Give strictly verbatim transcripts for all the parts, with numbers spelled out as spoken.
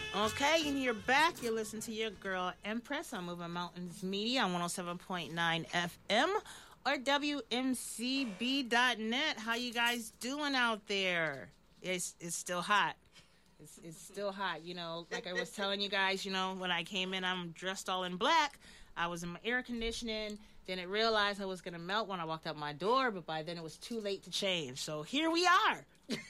Okay, and you're back. You're listening to your girl Empress on Moving Mountains Media on one oh seven point nine F M or W M C B dot net. How you guys doing out there? It's it's still hot. It's it's still hot. You know, like I was telling you guys, you know, when I came in, I'm dressed all in black. I was in my air conditioning. Then I realized I was going to melt when I walked out my door, but by then it was too late to change. So here we are.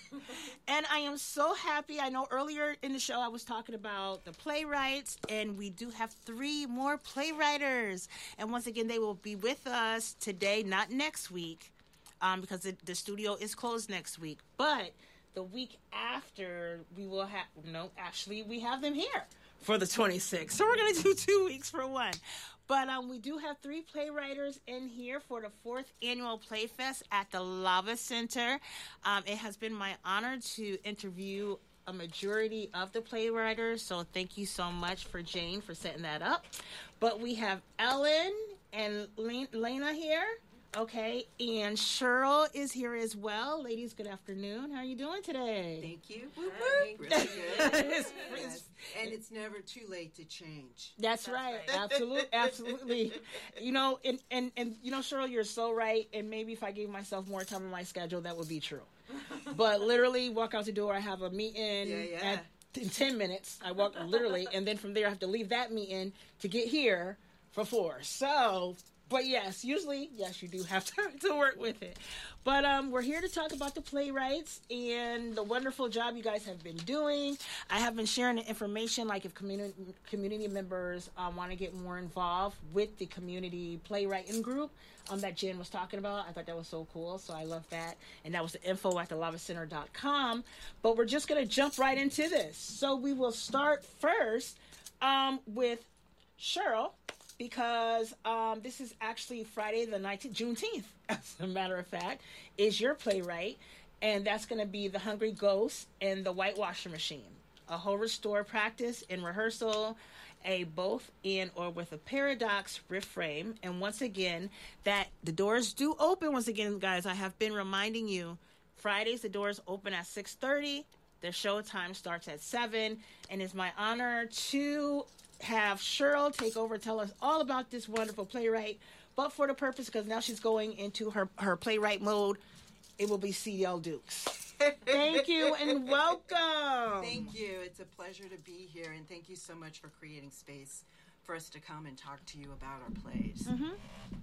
And I am so happy. I know earlier in the show I was talking about the playwrights, and we do have three more playwriters. And once again, they will be with us today, not next week, um, because the, the studio is closed next week. But the week after, we will have, no, actually, we have them here for the twenty-sixth. So we're going to do two weeks for one. But um, we do have three playwriters in here for the fourth annual Playfest at the Lava Center. Um, it has been my honor to interview a majority of the playwriters, so thank you so much for Jane for setting that up. But we have Ellen and Lena here. Okay, and Cheryl is here as well. Ladies, good afternoon. How are you doing today? Thank you. Whoop, whoop. Really good. it's, it's, and it's never too late to change. That's, that's right. right. Absolutely. Absolutely. You know, and, and, and, you know, Cheryl, you're so right. And maybe if I gave myself more time on my schedule, that would be true. But literally, walk out the door, I have a meeting yeah, yeah. at in ten minutes. I walk literally, and then from there, I have to leave that meeting to get here for four. So... But yes, usually, yes, you do have time to work with it. But um, we're here to talk about the playwrights and the wonderful job you guys have been doing. I have been sharing the information, like if community community members um, want to get more involved with the community playwriting group um, that Jen was talking about. I thought that was so cool, so I love that. And that was the info at the lava center dot com. But we're just going to jump right into this. So we will start first um, with Cheryl. Because um, this is actually Friday the nineteenth, Juneteenth, as a matter of fact, is your playwright. And that's going to be The Hungry Ghost and The Whitewasher Machine. A horror store practice and rehearsal, a both in or with a paradox reframe. And once again, that the doors do open. Once again, guys, I have been reminding you, Fridays the doors open at six thirty. The show time starts at seven. And it's my honor to have Cheryl take over, tell us all about this wonderful playwright. But for the purpose, because now she's going into her, her playwright mode, it will be C L Dukes. Thank you and welcome. Thank you. It's a pleasure to be here, and thank you so much for creating space for us to come and talk to you about our plays. Mm-hmm.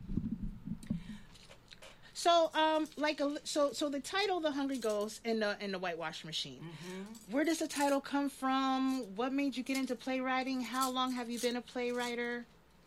So, um, like, a, so, so the title, "The Hungry Ghost" and the and the Whitewash Machine. Mm-hmm. Where does the title come from? What made you get into playwriting? How long have you been a playwriter?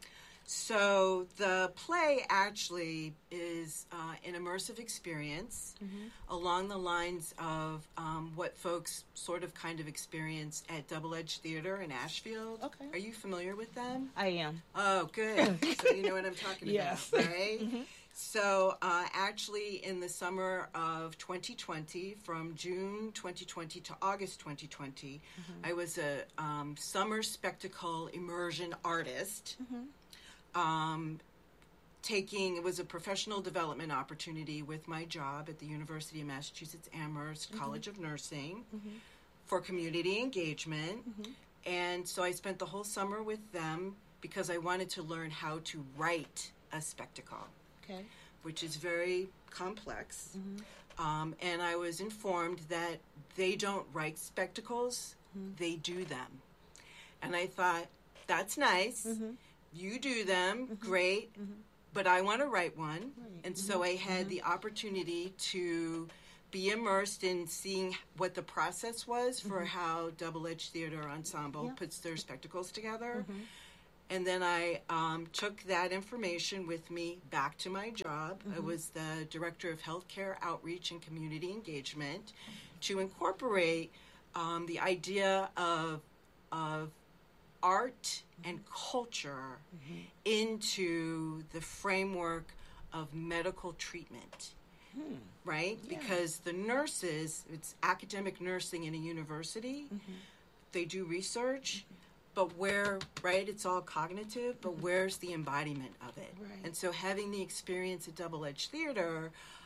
So the play actually is uh, an immersive experience mm-hmm. along the lines of um, what folks sort of kind of experience at Double Edge Theater in Ashfield. Okay. Are you familiar with them? I am. Oh, good. So you know what I'm talking yes. about, right? Mm-hmm. So uh, actually in the summer of twenty twenty, from June twenty twenty to August twenty twenty, mm-hmm. I was a um, summer spectacle immersion artist. Mm-hmm. Um, taking, it was a professional development opportunity with my job at the University of Massachusetts Amherst mm-hmm. College of Nursing mm-hmm. for community engagement. Mm-hmm. And so I spent the whole summer with them because I wanted to learn how to write a spectacle, okay. which is very complex. Mm-hmm. Um, and I was informed that they don't write spectacles, mm-hmm. they do them. And I thought, that's nice. Mm-hmm. You do them, mm-hmm. great, mm-hmm. but I want to write one. Right. And mm-hmm. so I had mm-hmm. the opportunity to be immersed in seeing what the process was for mm-hmm. how Double Edge Theater Ensemble yeah. puts their spectacles together. Mm-hmm. And then I um, took that information with me back to my job. Mm-hmm. I was the Director of Healthcare Outreach and Community Engagement to incorporate um, the idea of of art and culture mm-hmm. into the framework of medical treatment, hmm. right? Yeah. Because the nurses, it's academic nursing in a university, mm-hmm. they do research, mm-hmm. but where, right, it's all cognitive, but mm-hmm. where's the embodiment of it? Right. And so having the experience at Double Edge Theater,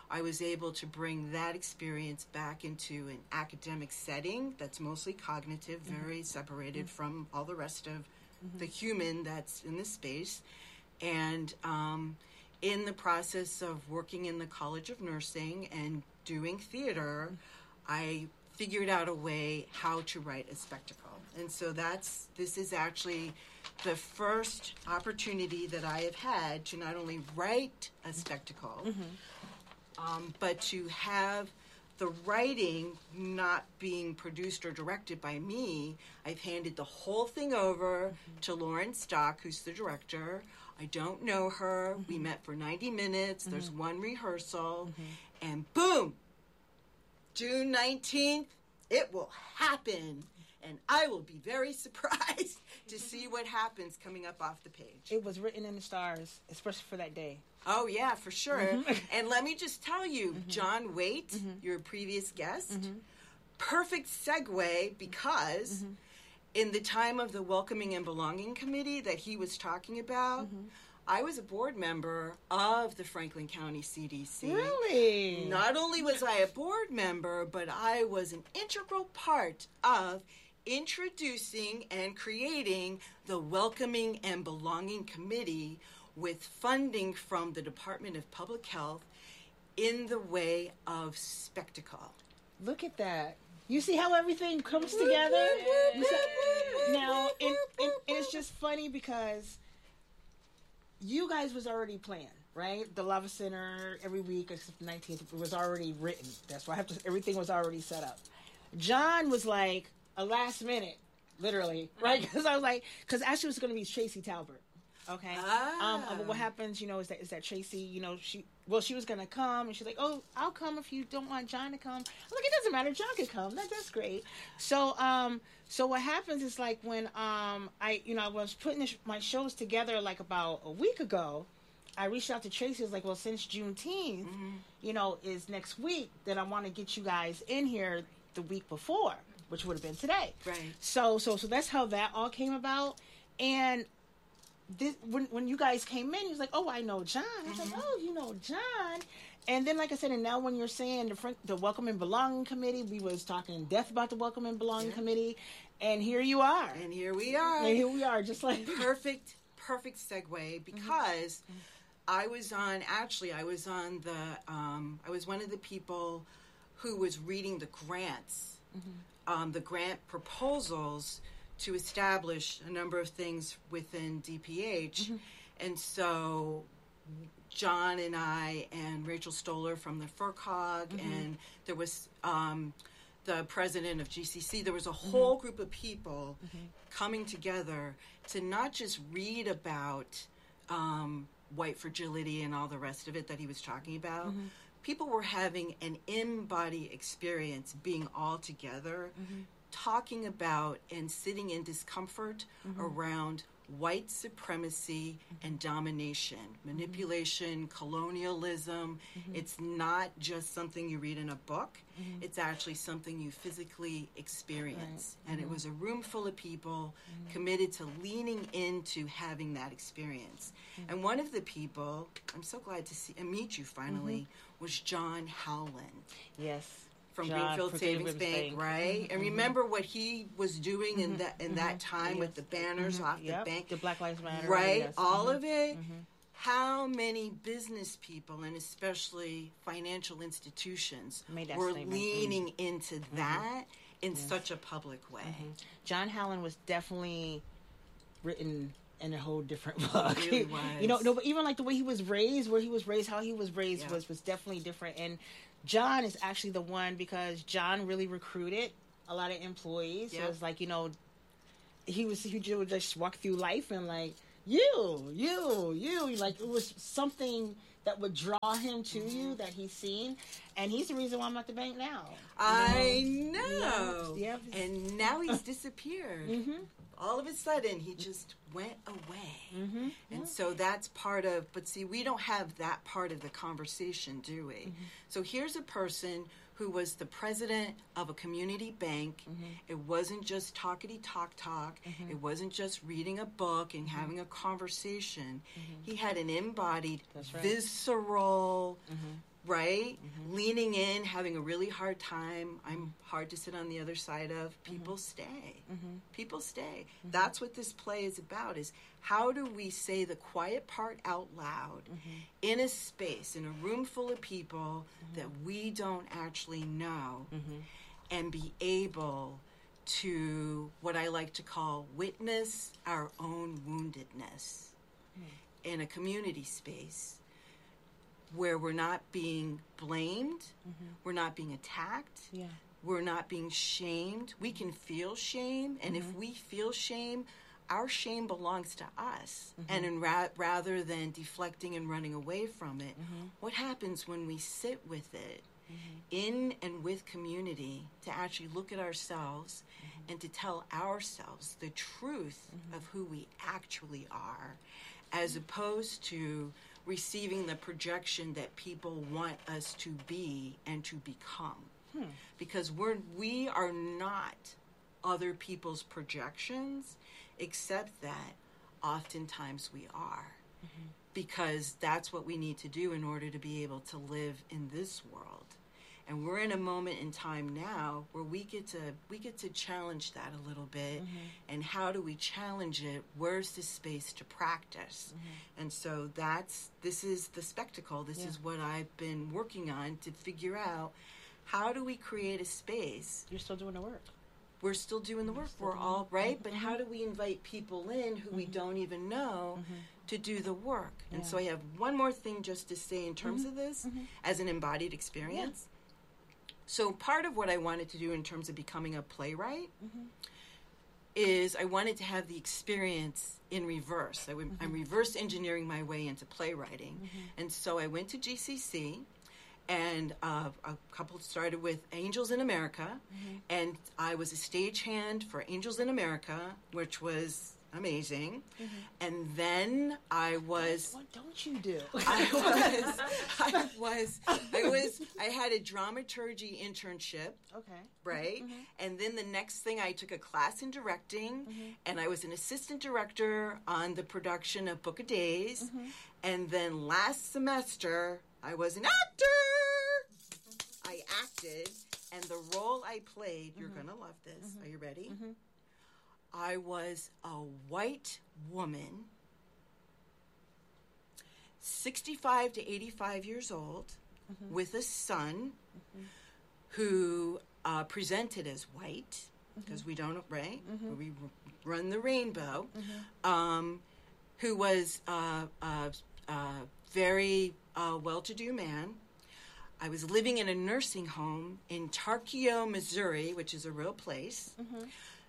I was able to bring that experience back into an academic setting that's mostly cognitive, very mm-hmm. separated mm-hmm. from all the rest of mm-hmm. the human that's in this space. And um, in the process of working in the College of Nursing and doing theater, mm-hmm. I figured out a way how to write a spectacle. And so that's, this is actually the first opportunity that I have had to not only write a spectacle, mm-hmm. um, but to have the writing not being produced or directed by me. I've handed the whole thing over mm-hmm. to Lauren Stock, who's the director. I don't know her. Mm-hmm. We met for ninety minutes. Mm-hmm. There's one rehearsal. Mm-hmm. And boom! June nineteenth, it will happen. And I will be very surprised to see what happens coming up off the page. It was written in the stars, especially for that day. Oh, yeah, for sure. Mm-hmm. And let me just tell you, mm-hmm. John Waite, mm-hmm. your previous guest, mm-hmm. perfect segue because mm-hmm. in the time of the Welcoming and Belonging Committee that he was talking about, mm-hmm. I was a board member of the Franklin County C D C. Really? Not only was I a board member, but I was an integral part of introducing and creating the Welcoming and Belonging Committee with funding from the Department of Public Health in the way of spectacle. Look at that. You see how everything comes together? Now, and, and it's just funny because you guys was already planned, right? The Lava Center every week, except the nineteenth, it was already written. That's why I have to, everything was already set up. John was like a last minute, literally, right? Because I was like, because actually it was going to be Tracy Talbert. Okay. Ah. Um, but what happens, you know, is that is that Tracy, you know, she well, she was gonna come, and she's like, "Oh, I'll come if you don't want John to come." I'm like, "It doesn't matter, John could come. That that's great." So, um, so what happens is like when um I, you know, I was putting this, my shows together like about a week ago. I reached out to Tracy. I was like, "Well, since Juneteenth, mm-hmm. you know, is next week, then I want to get you guys in here the week before, which would have been today." Right. So, so, so that's how that all came about, and. This, when when you guys came in, he was like, "Oh, I know John." I was mm-hmm. like, "Oh, you know John." And then, like I said, and now when you're saying the front, the Welcome and Belonging Committee, we was talking in depth about the Welcome and Belonging yeah. Committee, and here you are. And here we are. And here we are, just like perfect, perfect segue because mm-hmm. I was on. Actually, I was on the. Um, I was one of the people who was reading the grants, mm-hmm. um, the grant proposals. To establish a number of things within D P H. Mm-hmm. And so John and I and Rachel Stoller from the F R C O G, mm-hmm. and there was um, the president of G C C. There was a whole mm-hmm. group of people mm-hmm. coming together to not just read about um, white fragility and all the rest of it that he was talking about. Mm-hmm. People were having an in-body experience being all together, mm-hmm. talking about and sitting in discomfort mm-hmm. around white supremacy mm-hmm. and domination, manipulation, mm-hmm. colonialism. Mm-hmm. It's not just something you read in a book. Mm-hmm. It's actually something you physically experience. Right. And mm-hmm. it was a room full of people mm-hmm. committed to leaning into having that experience. Mm-hmm. And one of the people, I'm so glad to see and meet you finally, mm-hmm. was John Howland. Yes. From John, Greenfield Savings Bank, Bank, right? Mm-hmm. And remember what he was doing mm-hmm. in that in mm-hmm. that time yes. with the banners mm-hmm. off yep. the bank, the Black Lives Matter, right? Yes. All mm-hmm. of it. Mm-hmm. How many business people and especially financial institutions were statement. leaning mm-hmm. into that mm-hmm. in yes. such a public way? Mm-hmm. John Howland was definitely written in a whole different book. It really was. You know, no, but even like the way he was raised, where he was raised, how he was raised yeah. was was definitely different. And John is actually the one because John really recruited a lot of employees. Yep. So it's like, you know, he was he would just walk through life and like, you, you, you, like it was something that would draw him to mm-hmm. you that he's seen, and he's the reason why I'm at the bank now. I know. know. Yeah. Yeah. And now he's disappeared. Mm-hmm. All of a sudden, he just went away. Mm-hmm. And yeah. so that's part of, but see, we don't have that part of the conversation, do we? Mm-hmm. So here's a person who was the president of a community bank. Mm-hmm. It wasn't just talkity talk talk. Mm-hmm. It wasn't just reading a book and mm-hmm. having a conversation. Mm-hmm. He had an embodied, right. visceral, mm-hmm. right? Mm-hmm. Leaning in, having a really hard time. I'm hard to sit on the other side of. People mm-hmm. stay. Mm-hmm. People stay. Mm-hmm. That's what this play is about, is how do we say the quiet part out loud mm-hmm. in a space, in a room full of people mm-hmm. that we don't actually know mm-hmm. and be able to, what I like to call, witness our own woundedness mm. in a community space where we're not being blamed, mm-hmm. we're not being attacked, yeah. we're not being shamed. We can feel shame, and mm-hmm. if we feel shame, our shame belongs to us. Mm-hmm. And in ra- rather than deflecting and running away from it, mm-hmm. what happens when we sit with it mm-hmm. in and with community to actually look at ourselves mm-hmm. and to tell ourselves the truth mm-hmm. of who we actually are, as mm-hmm. opposed to receiving the projection that people want us to be and to become. Hmm. Because we're, we are not other people's projections, except that oftentimes we are. Mm-hmm. Because that's what we need to do in order to be able to live in this world. And we're in a moment in time now where we get to we get to challenge that a little bit. Mm-hmm. And how do we challenge it? Where's the space to practice? Mm-hmm. And so that's this is the spectacle. This yeah. is what I've been working on to figure out, how do we create a space? You're still doing the work. We're still doing the work. We're, we're all right, mm-hmm. but how do we invite people in who mm-hmm. we don't even know mm-hmm. to do the work? Yeah. And so I have one more thing just to say in terms mm-hmm. of this mm-hmm. as an embodied experience. Yeah. So part of what I wanted to do in terms of becoming a playwright mm-hmm. is I wanted to have the experience in reverse. I w- mm-hmm. I'm reverse engineering my way into playwriting. Mm-hmm. And so I went to G C C, and uh, a couple started with Angels in America, mm-hmm. and I was a stagehand for Angels in America, which was amazing. Mm-hmm. And then I was what don't you do? I was I was I was I had a dramaturgy internship. Okay. Right? Mm-hmm. And then the next thing, I took a class in directing, mm-hmm. and I was an assistant director on the production of Book of Days. Mm-hmm. And then last semester I was an actor. I acted, and the role I played, mm-hmm. you're going to love this. Mm-hmm. Are you ready? Mm-hmm. I was a white woman, sixty-five to eighty-five years old, mm-hmm. with a son mm-hmm. who uh, presented as white, because mm-hmm. we don't, right? Mm-hmm. We r- run the rainbow, mm-hmm. um, who was a uh, uh, uh, very uh, well-to-do man. I was living in a nursing home in Tarkio, Missouri, which is a real place. Mm-hmm.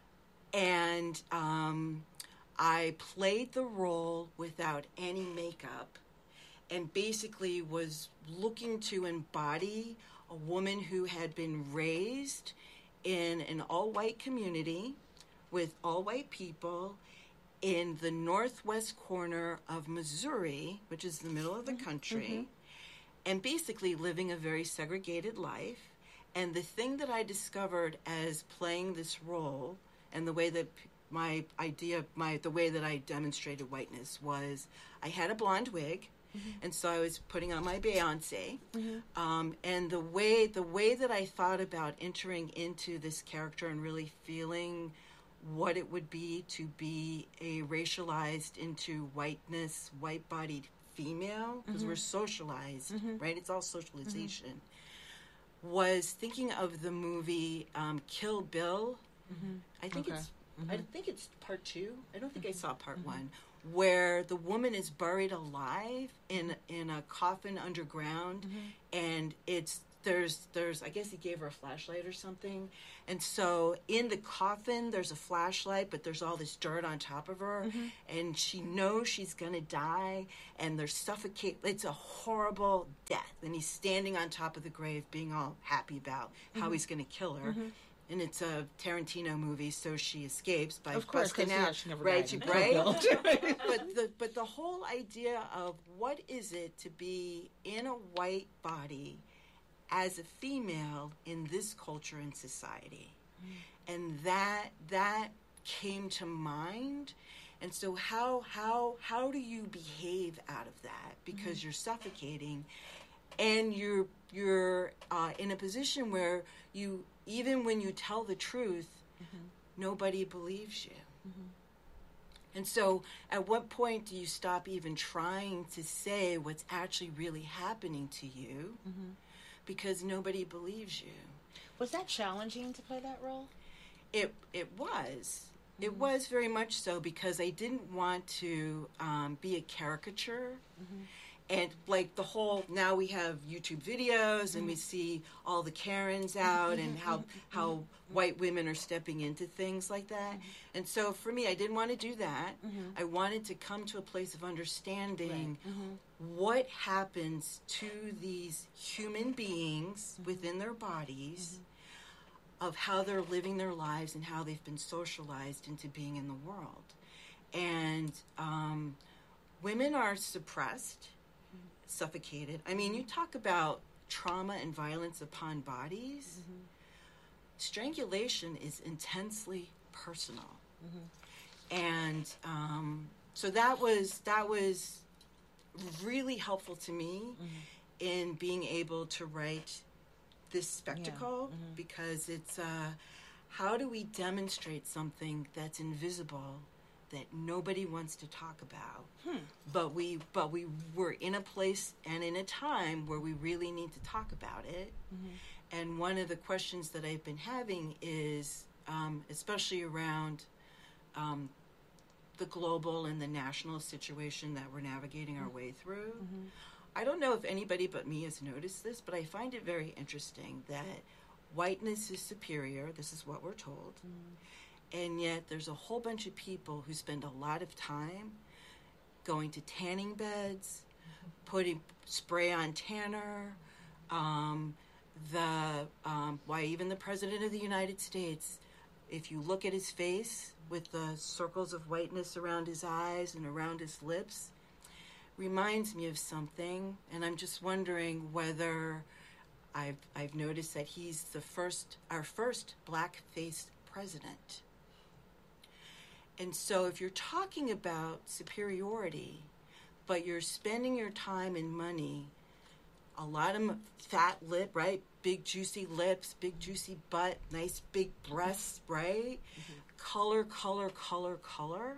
And um, I played the role without any makeup, and basically was looking to embody a woman who had been raised in an all-white community with all-white people in the northwest corner of Missouri, which is the middle of the country, mm-hmm. and basically living a very segregated life. And the thing that I discovered as playing this role, and the way that my idea, my the way that I demonstrated whiteness, was I had a blonde wig, mm-hmm. and so I was putting on my Beyonce, mm-hmm. um, and the way the way that I thought about entering into this character and really feeling what it would be to be a racialized into whiteness, white-bodied female, because mm-hmm. we're socialized, mm-hmm. right? It's all socialization. Mm-hmm. Was thinking of the movie um, Kill Bill. Mm-hmm. I think okay. it's mm-hmm. I think it's part two. I don't think mm-hmm. I saw part mm-hmm. one, where the woman is buried alive in in a coffin underground, mm-hmm. and it's there's there's I guess he gave her a flashlight or something, and so in the coffin there's a flashlight, but there's all this dirt on top of her, mm-hmm. and she knows she's gonna die, and they're suffocate. It's a horrible death, and he's standing on top of the grave, being all happy about mm-hmm. how he's gonna kill her. Mm-hmm. And it's a Tarantino movie, so she escapes by of course, busting yeah, out. she never right, died right. but the but the whole idea of what is it to be in a white body as a female in this culture and society, mm. and that that came to mind. And so how how how do you behave out of that? Because mm. you're suffocating. and you're you're uh, in a position where you, even when you tell the truth, mm-hmm. nobody believes you. Mm-hmm. And so at what point do you stop even trying to say what's actually really happening to you, mm-hmm. because nobody believes you? Was that challenging to play that role? It it was. Mm-hmm. It was very much so, because I didn't want to um, be a caricature. Mm-hmm. And like the whole, now we have YouTube videos, mm-hmm. and we see all the Karens out, and how how mm-hmm. white women are stepping into things like that. Mm-hmm. And so for me, I didn't want to do that. Mm-hmm. I wanted to come to a place of understanding right. mm-hmm. what happens to these human beings mm-hmm. within their bodies, mm-hmm. of how they're living their lives and how they've been socialized into being in the world. And um, women are suppressed, suffocated. I mean, you talk about trauma and violence upon bodies. Mm-hmm. Strangulation is intensely personal, mm-hmm. and um, so that was that was really helpful to me mm-hmm. in being able to write this spectacle, yeah. mm-hmm. because it's uh, how do we demonstrate something that's invisible, that nobody wants to talk about, hmm. but we but we were in a place and in a time where we really need to talk about it. Mm-hmm. And one of the questions that I've been having is, um, especially around um, the global and the national situation that we're navigating our mm-hmm. way through. Mm-hmm. I don't know if anybody but me has noticed this, but I find it very interesting that whiteness is superior. This is what we're told. Mm-hmm. And yet there's a whole bunch of people who spend a lot of time going to tanning beds, mm-hmm. putting spray on tanner, um, the um, why even the President of the United States, if you look at his face with the circles of whiteness around his eyes and around his lips, reminds me of something. And I'm just wondering whether I've I've noticed that he's the first, our first black-faced president. And so if you're talking about superiority, but you're spending your time and money, a lot of fat lip, right? Big juicy lips, big juicy butt, nice big breasts, right? Mm-hmm. Color, color, color, color.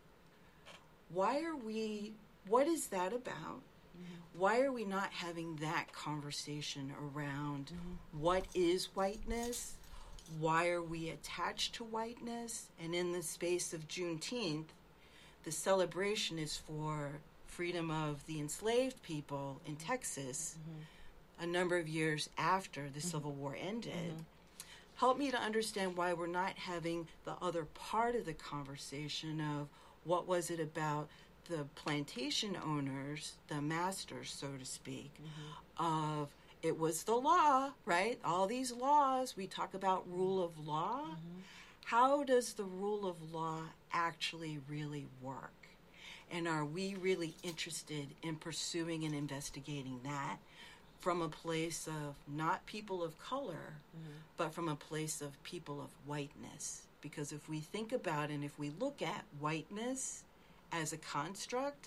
Why are we, what is that about? Mm-hmm. Why are we not having that conversation around mm-hmm. what is whiteness? Why are we attached to whiteness? And in the space of Juneteenth, the celebration is for freedom of the enslaved people in Texas, mm-hmm. a number of years after the mm-hmm. Civil War ended. Mm-hmm. Help me to understand why we're not having the other part of the conversation of what was it about the plantation owners, the masters, so to speak, mm-hmm. of it was the law, right? All these laws, we talk about rule of law. Mm-hmm. How does the rule of law actually really work? And are we really interested in pursuing and investigating that from a place of not people of color, mm-hmm. but from a place of people of whiteness? Because if we think about and if we look at whiteness as a construct,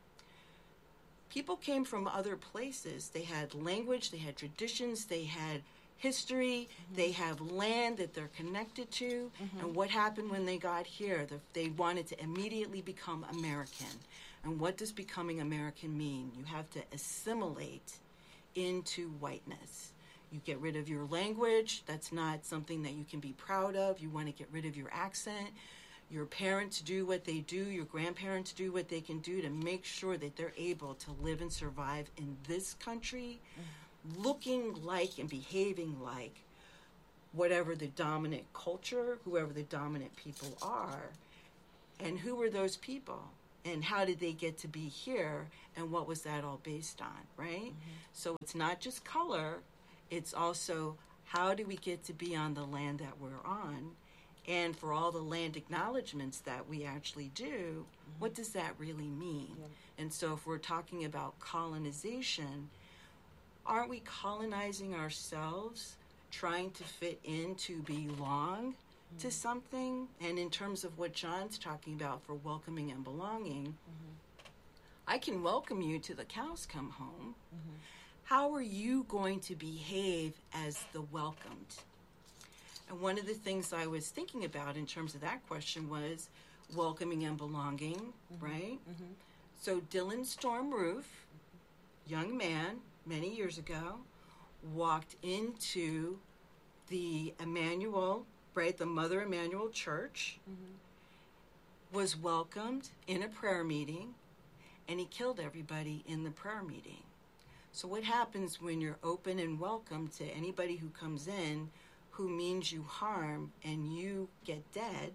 people came from other places. They had language, they had traditions, they had history, mm-hmm. they have land that they're connected to. Mm-hmm. And what happened when they got here? They wanted to immediately become American. And what does becoming American mean? You have to assimilate into whiteness. You get rid of your language. That's not something that you can be proud of. You want to get rid of your accent. Your parents do what they do, your grandparents do what they can do to make sure that they're able to live and survive in this country, mm-hmm. looking like and behaving like whatever the dominant culture, whoever the dominant people are. And who were those people? And how did they get to be here? And what was that all based on, right? Mm-hmm. So it's not just color, it's also how do we get to be on the land that we're on? And for all the land acknowledgments that we actually do, mm-hmm. what does that really mean? Yeah. And so if we're talking about colonization, aren't we colonizing ourselves, trying to fit in to belong mm-hmm. to something? And in terms of what John's talking about for welcoming and belonging, mm-hmm. I can welcome you to the cows come home, mm-hmm. how are you going to behave as the welcomed? And one of the things I was thinking about in terms of that question was welcoming and belonging, mm-hmm. right? Mm-hmm. So Dylan Storm Roof, young man, many years ago, walked into the Emmanuel, right, the Mother Emmanuel Church, mm-hmm. was welcomed in a prayer meeting, and he killed everybody in the prayer meeting. So what happens when you're open and welcome to anybody who comes in who means you harm and you get dead?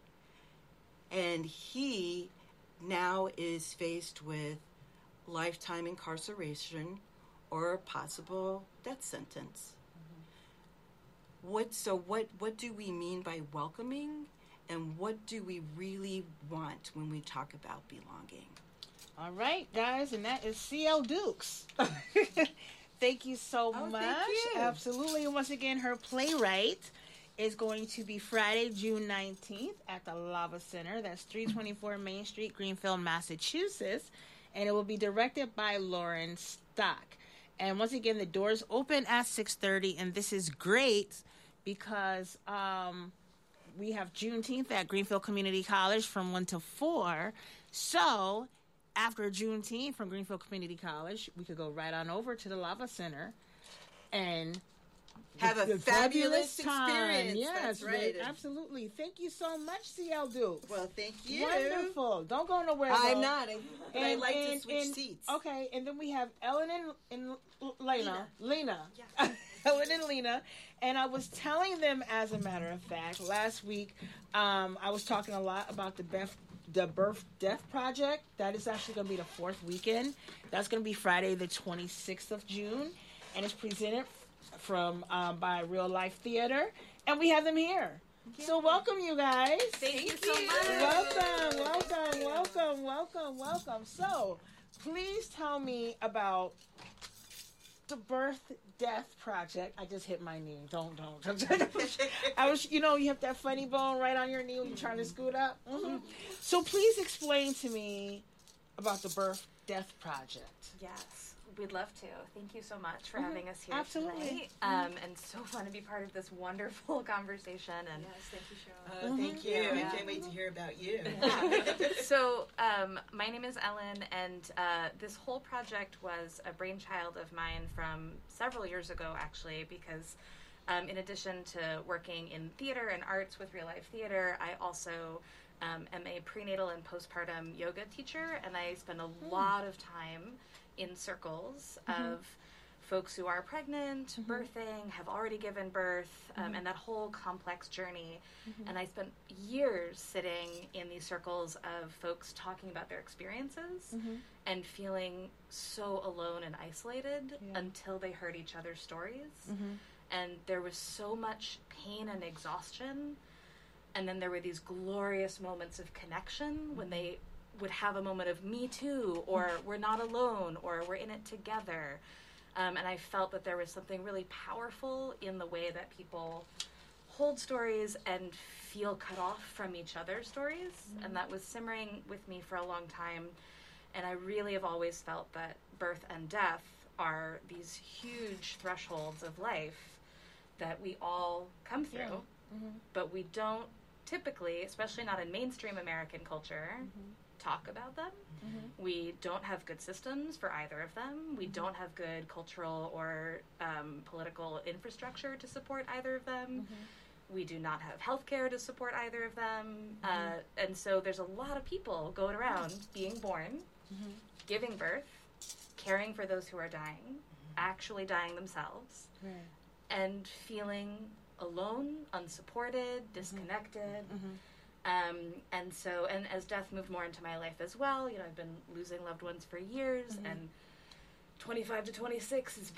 And he now is faced with lifetime incarceration or a possible death sentence. Mm-hmm. What so what what do we mean by welcoming, and what do we really want when we talk about belonging? All right, guys, and that is C L Dukes. Thank you so oh, much. Thank you. Absolutely. And once again, her playwright is going to be Friday, June nineteenth at the Lava Center. That's three twenty-four Main Street, Greenfield, Massachusetts. And it will be directed by Lauren Stock. And once again, the doors open at six thirty. And this is great because um, we have Juneteenth at Greenfield Community College from one to four. So after Juneteenth from Greenfield Community College, we could go right on over to the Lava Center and have a fabulous, fabulous experience. Yes, that's right. Absolutely. Thank you so much, C L Dukes. Well, thank you. Wonderful. Don't go nowhere. I'm though. not. I, and, I like and, to switch and, seats. Okay, and then we have Ellen and, and Lena. Lena. Lena. Yeah. Ellen and Lena. And I was telling them, as a matter of fact, last week, um, I was talking a lot about the Beth The Birth Death Project. That is actually going to be the fourth weekend. That's going to be Friday, the twenty-sixth of June, and it's presented from um, by Real Life Theater, and we have them here. Yeah. So welcome, you guys. Thank, Thank you so you. much. Welcome, welcome, welcome, welcome, welcome. So, please tell me about the Birth Death Project. I just hit my knee. Don't, don't. I was, you know, you have that funny bone right on your knee when you're trying to scoot up. Mm-hmm. So please explain to me about the Birth Death Project. Yes, we'd love to. Thank you so much for mm-hmm. having us here Absolutely. tonight. Um, and so fun to be part of this wonderful conversation. And yes, thank you, Cheryl. Uh, mm-hmm. Thank you. Yeah. I can't wait to hear about you. Yeah. So um, my name is Ellen, and uh, this whole project was a brainchild of mine from several years ago, actually, because um, in addition to working in theater and arts with Real Life Theater, I also um, am a prenatal and postpartum yoga teacher, and I spend a mm. lot of time in circles mm-hmm. of folks who are pregnant, mm-hmm. birthing, have already given birth, um, mm-hmm. and that whole complex journey. Mm-hmm. And I spent years sitting in these circles of folks talking about their experiences mm-hmm. and feeling so alone and isolated yeah. until they heard each other's stories. Mm-hmm. And there was so much pain and exhaustion. And then there were these glorious moments of connection mm-hmm. when they would have a moment of me too, or we're not alone, or we're in it together. Um, and I felt that there was something really powerful in the way that people hold stories and feel cut off from each other's stories. Mm-hmm. And that was simmering with me for a long time. And I really have always felt that birth and death are these huge thresholds of life that we all come through, yeah. mm-hmm. but we don't typically, especially not in mainstream American culture, mm-hmm. talk about them. Mm-hmm. We don't have good systems for either of them. We mm-hmm. don't have good cultural or um, political infrastructure to support either of them. Mm-hmm. We do not have healthcare to support either of them. Mm-hmm. Uh, and so there's a lot of people going around being born, mm-hmm. giving birth, caring for those who are dying, mm-hmm. actually dying themselves, right. and feeling alone, unsupported, disconnected. Mm-hmm. Um, and so, and as death moved more into my life as well, you know, I've been losing loved ones for years, mm-hmm. and twenty-five to twenty-six has